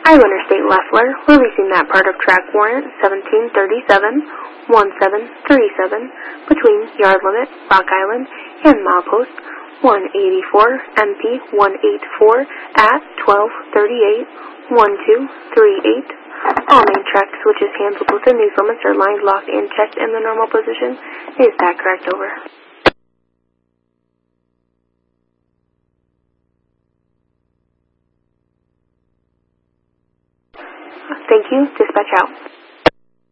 Iowa Interstate Leffler, releasing that part of track warrant 1737-1737 between Yard Limit, Rock Island, and Milepost 184 MP 184 at 1238-1238. All main track switches handled within these limits are lined, locked, and checked in the normal position. Is that correct? Over. Thank you. Dispatch out.